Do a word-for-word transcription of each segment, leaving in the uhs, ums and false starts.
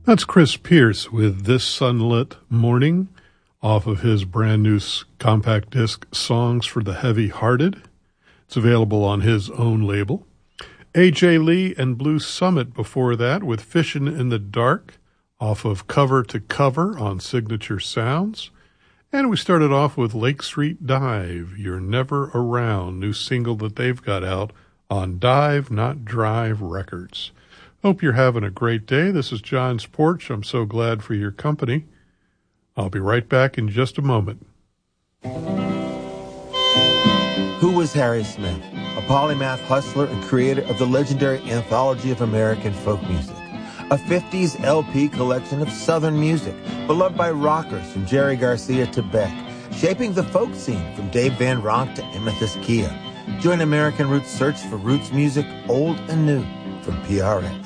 That's Chris Pierce with This Sunlit Morning off of his brand new compact disc Songs for the Heavy-Hearted. It's available on his own label. A J Lee and Blue Summit before that with Fishin' in the Dark off of Cover to Cover on Signature Sounds. And we started off with Lake Street Dive, You're Never Around, new single that they've got out on Dive Not Drive Records. Hope you're having a great day. This is John's Porch. I'm so glad for your company. I'll be right back in just a moment. Who was Harry Smith? A polymath hustler and creator of the legendary Anthology of American Folk Music, a fifties L P collection of Southern music, beloved by rockers from Jerry Garcia to Beck, shaping the folk scene from Dave Van Ronk to Amethyst Kia. Join American Roots' search for roots music, old and new, from P R X.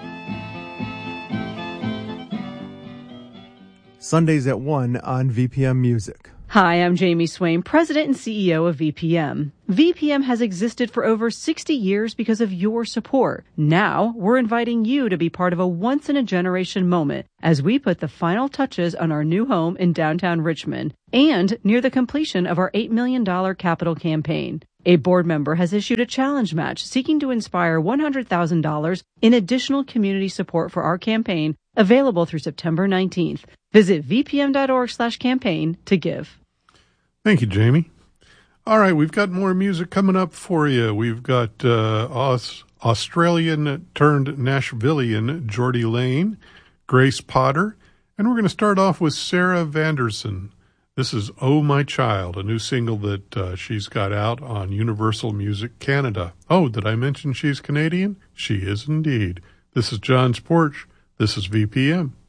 Sundays at one on V P M Music. Hi, I'm Jamie Swain, President and C E O of V P M. V P M has existed for over sixty years because of your support. Now, we're inviting you to be part of a once-in-a-generation moment as we put the final touches on our new home in downtown Richmond and near the completion of our eight million dollars capital campaign. A board member has issued a challenge match seeking to inspire one hundred thousand dollars in additional community support for our campaign, available through September nineteenth. Visit vpm.org slash campaign to give. Thank you, Jamie. All right, we've got more music coming up for you. We've got uh, Aus- Australian-turned-Nashvilleian Geordie Lane, Grace Potter, and we're going to start off with Sarah Vanderson. This is Oh My Child, a new single that uh, she's got out on Universal Music Canada. Oh, did I mention she's Canadian? She is indeed. This is John's Porch. This is V P M.